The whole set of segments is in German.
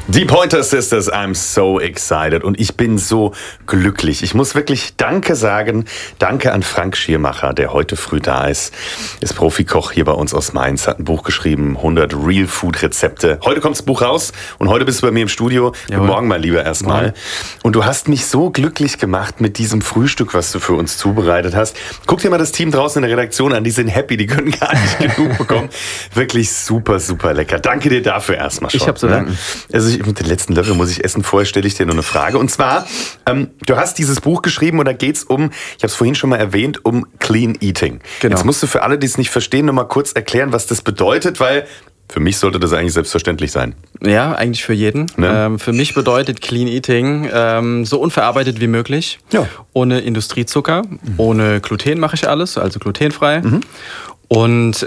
Die Pointer Sisters, I'm so excited und ich bin so glücklich. Ich muss wirklich Danke sagen. Danke an Frank Schirmacher, der heute früh da ist. Ist Profikoch hier bei uns aus Mainz, hat ein Buch geschrieben, 100 Real Food Rezepte. Heute kommt das Buch raus und heute bist du bei mir im Studio. Jawohl. Guten Morgen, mein Lieber, erstmal. Und du hast mich so glücklich gemacht mit diesem Frühstück, was du für uns zubereitet hast. Guck dir mal das Team draußen in der Redaktion an, die sind happy, die können gar nicht genug bekommen. Wirklich super, super lecker. Danke dir dafür erstmal schon. Ich hab zu danken. Also mit den letzten Löffel muss ich essen. Vorher stelle ich dir noch eine Frage. Und zwar, du hast dieses Buch geschrieben und da geht es um, ich habe es vorhin schon mal erwähnt, um Clean Eating. Genau. Jetzt musst du für alle, die es nicht verstehen, noch mal kurz erklären, was das bedeutet, weil für mich sollte das eigentlich selbstverständlich sein. Ja, eigentlich für jeden. Ne? Für mich bedeutet Clean Eating so unverarbeitet wie möglich. Ja. Ohne Industriezucker, ohne Gluten mache ich alles, also glutenfrei. Und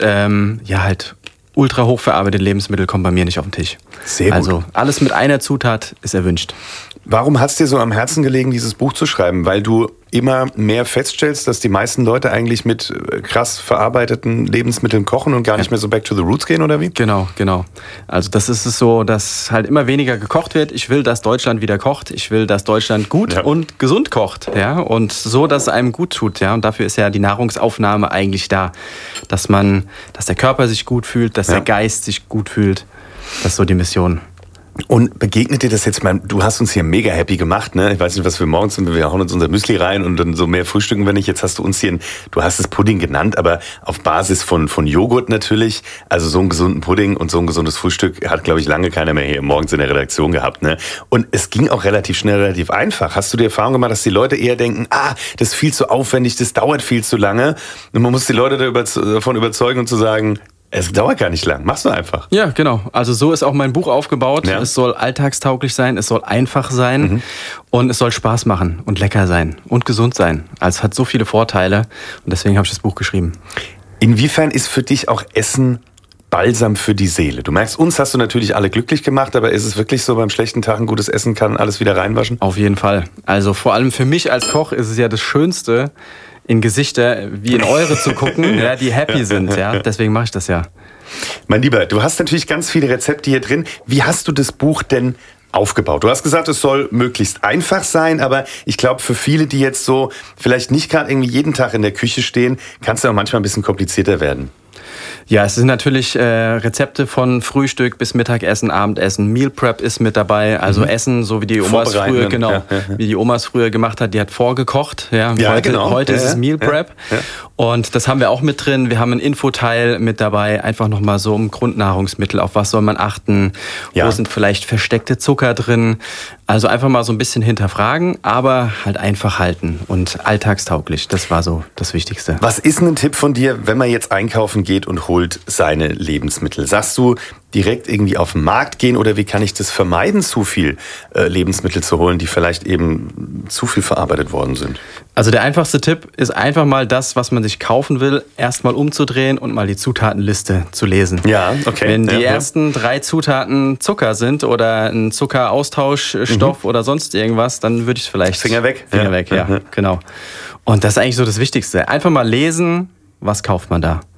halt ultra hochverarbeitete Lebensmittel kommen bei mir nicht auf den Tisch. Sehr gut. Also alles mit einer Zutat ist erwünscht. Warum hat es dir so am Herzen gelegen, dieses Buch zu schreiben? Weil du immer mehr feststellst, dass die meisten Leute eigentlich mit krass verarbeiteten Lebensmitteln kochen und gar nicht mehr so back to the roots gehen, oder wie? Genau. Also das ist es so, dass halt immer weniger gekocht wird. Ich will, dass Deutschland wieder kocht. Ich will, dass Deutschland gut und gesund kocht. Ja? Und so, dass es einem gut tut. Ja? Und dafür ist ja die Nahrungsaufnahme eigentlich da. Dass der Körper sich gut fühlt, dass der Geist sich gut fühlt. Das ist so die Mission. Und begegnet dir das jetzt mal, du hast uns hier mega happy gemacht, ne? Ich weiß nicht, was wir morgens sind, wir hauen uns unser Müsli rein und dann so mehr frühstücken wir nicht. Jetzt hast du uns hier, du hast es Pudding genannt, aber auf Basis von Joghurt natürlich. Also so einen gesunden Pudding und so ein gesundes Frühstück hat, glaube ich, lange keiner mehr hier morgens in der Redaktion gehabt, ne? Und es ging auch relativ schnell, relativ einfach. Hast du die Erfahrung gemacht, dass die Leute eher denken, das ist viel zu aufwendig, das dauert viel zu lange. Und man muss die Leute davon überzeugen und zu sagen, es dauert gar nicht lang, machst du einfach. Ja, genau. Also so ist auch mein Buch aufgebaut. Ja. Es soll alltagstauglich sein, es soll einfach sein und es soll Spaß machen und lecker sein und gesund sein. Also es hat so viele Vorteile und deswegen habe ich das Buch geschrieben. Inwiefern ist für dich auch Essen Balsam für die Seele? Du merkst, uns hast du natürlich alle glücklich gemacht, aber ist es wirklich so, beim schlechten Tag ein gutes Essen kann alles wieder reinwaschen? Auf jeden Fall. Also vor allem für mich als Koch ist es ja das Schönste, in Gesichter wie in eure zu gucken, die happy sind. Ja? Deswegen mache ich das ja. Mein Lieber, du hast natürlich ganz viele Rezepte hier drin. Wie hast du das Buch denn aufgebaut? Du hast gesagt, es soll möglichst einfach sein, aber ich glaube, für viele, die jetzt so vielleicht nicht gerade irgendwie jeden Tag in der Küche stehen, kann es ja auch manchmal ein bisschen komplizierter werden. Ja, es sind natürlich Rezepte von Frühstück bis Mittagessen, Abendessen. Meal Prep ist mit dabei, also Essen, so wie die Omas früher, wie die Omas früher gemacht hat, die hat vorgekocht. Ja, heute ist es Meal Prep. Ja. Und das haben wir auch mit drin. Wir haben einen Infoteil mit dabei, einfach nochmal so um Grundnahrungsmittel, auf was soll man achten, wo sind vielleicht versteckte Zucker drin. Also einfach mal so ein bisschen hinterfragen, aber halt einfach halten und alltagstauglich. Das war so das Wichtigste. Was ist ein Tipp von dir, wenn man jetzt einkaufen geht und holt seine Lebensmittel? Sagst du, direkt irgendwie auf den Markt gehen oder wie kann ich das vermeiden, zu viel Lebensmittel zu holen, die vielleicht eben zu viel verarbeitet worden sind? Also der einfachste Tipp ist einfach mal das, was man sich kaufen will, erstmal umzudrehen und mal die Zutatenliste zu lesen. Ja, okay. Wenn die ersten 3 Zutaten Zucker sind oder ein Zuckeraustauschstoff oder sonst irgendwas, dann würde ich es vielleicht... Finger weg? Finger weg, genau. Und das ist eigentlich so das Wichtigste. Einfach mal lesen, was kauft man da.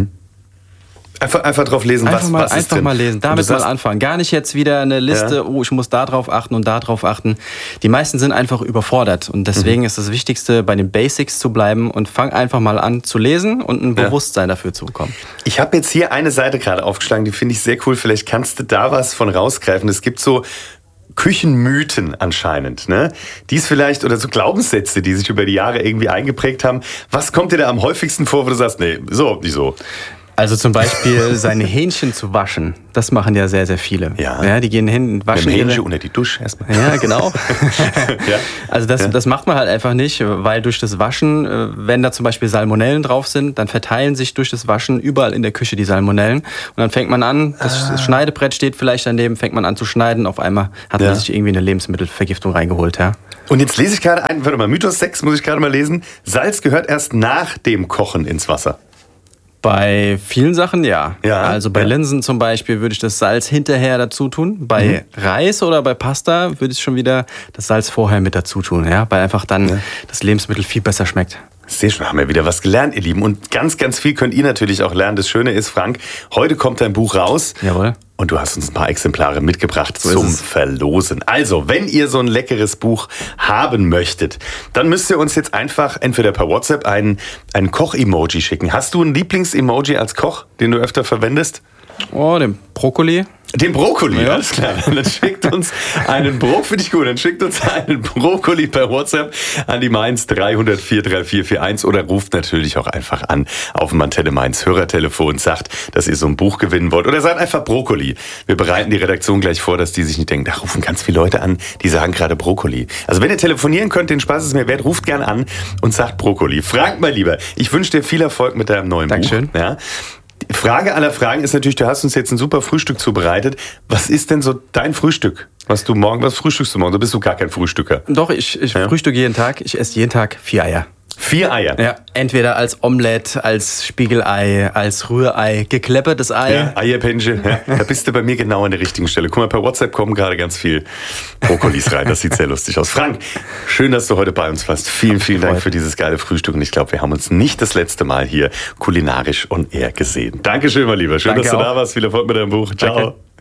Einfach drauf lesen, was ist drin. Einfach mal lesen, damit mal anfangen. Gar nicht jetzt wieder eine Liste, ich muss da drauf achten und da drauf achten. Die meisten sind einfach überfordert und deswegen ist das Wichtigste, bei den Basics zu bleiben und fang einfach mal an zu lesen und ein Bewusstsein dafür zu bekommen. Ich habe jetzt hier eine Seite gerade aufgeschlagen, die finde ich sehr cool. Vielleicht kannst du da was von rausgreifen. Es gibt so Küchenmythen anscheinend, ne? Die ist vielleicht, oder so Glaubenssätze, die sich über die Jahre irgendwie eingeprägt haben. Was kommt dir da am häufigsten vor, wo du sagst, nee, so, nicht so? Also zum Beispiel seine Hähnchen zu waschen, das machen ja sehr, sehr viele. Ja, die gehen hin und waschen Hähnchen unter die Dusche erstmal. Ja, genau. Also das macht man halt einfach nicht, weil durch das Waschen, wenn da zum Beispiel Salmonellen drauf sind, dann verteilen sich durch das Waschen überall in der Küche die Salmonellen. Und dann fängt man an, das Schneidebrett steht vielleicht daneben, fängt man an zu schneiden, auf einmal hat man sich irgendwie eine Lebensmittelvergiftung reingeholt. Ja. Und jetzt lese ich gerade Mythos 6 muss ich gerade mal lesen. Salz gehört erst nach dem Kochen ins Wasser. Bei vielen Sachen ja. Also bei Linsen zum Beispiel würde ich das Salz hinterher dazu tun. Bei Reis oder bei Pasta würde ich schon wieder das Salz vorher mit dazu tun, weil einfach dann das Lebensmittel viel besser schmeckt. Sehr schön, haben wir wieder was gelernt, ihr Lieben. Und ganz, ganz viel könnt ihr natürlich auch lernen. Das Schöne ist, Frank, heute kommt dein Buch raus. Jawohl. und du hast uns ein paar Exemplare mitgebracht zum Verlosen. Also, wenn ihr so ein leckeres Buch haben möchtet, dann müsst ihr uns jetzt einfach entweder per WhatsApp ein Koch-Emoji schicken. Hast du ein Lieblings-Emoji als Koch, den du öfter verwendest? Oh, den Brokkoli. Den Brokkoli, ja. Alles klar. Dann schickt uns einen Brokkoli per WhatsApp an die Mainz 300 43441 oder ruft natürlich auch einfach an auf dem Antenne Mainz Hörertelefon, sagt, dass ihr so ein Buch gewinnen wollt oder sagt einfach Brokkoli. Wir bereiten die Redaktion gleich vor, dass die sich nicht denken, da rufen ganz viele Leute an, die sagen gerade Brokkoli. Also wenn ihr telefonieren könnt, den Spaß ist mir wert, ruft gern an und sagt Brokkoli. Frank, mein Lieber, ich wünsche dir viel Erfolg mit deinem neuen Dankeschön. Buch. Ja. Frage aller Fragen ist natürlich, du hast uns jetzt ein super Frühstück zubereitet. Was ist denn so dein Frühstück? Was frühstückst du morgen? Da bist du gar kein Frühstücker. Doch, ich frühstücke jeden Tag. Ich esse jeden Tag 4 Eier. 4 Eier? Ja, entweder als Omelette, als Spiegelei, als Rührei, gekleppertes Ei. Ja, Eierpänsche. Ja, da bist du bei mir genau an der richtigen Stelle. Guck mal, per WhatsApp kommen gerade ganz viel Brokkolis rein. Das sieht sehr lustig aus. Frank, schön, dass du heute bei uns warst. Vielen, vielen Dank für dieses geile Frühstück. Und ich glaube, wir haben uns nicht das letzte Mal hier kulinarisch on air gesehen. Dankeschön, mein Lieber. Schön, dass du da warst. Viel Erfolg mit deinem Buch. Ciao. Danke.